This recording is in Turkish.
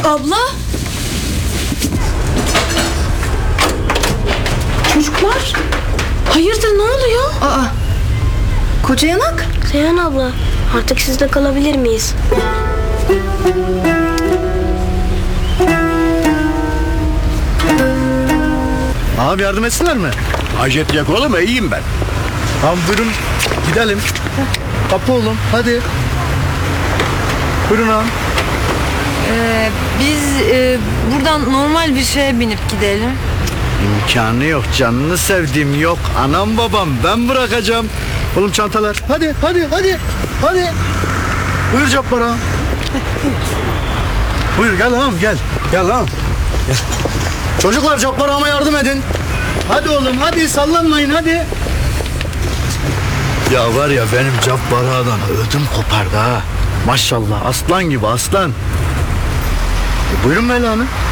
Abla? Çocuklar? Hayırdır, ne oluyor? Aa, koca yanak. Seyhan abla, artık sizde kalabilir miyiz? Abi yardım etsinler mi? Hacet yok oğlum, iyiyim ben. Tamam buyurun gidelim. Kapı oğlum hadi. Buyurun ağam. Biz buradan normal bir şeye binip gidelim. İmkanı yok, canını sevdiğim yok. Anam babam ben bırakacağım. Oğlum çantalar. Hadi. Buyur Cabbar ağam. Buyur gel ağam gel. Gel ağam. Gel. Çocuklar Cabbar ağama yardım edin. Hadi oğlum hadi sallanmayın hadi. Ya var ya benim Cabbar ağadan ödüm kopardı ha. Maşallah aslan gibi aslan. Buyurun Mela Hanım.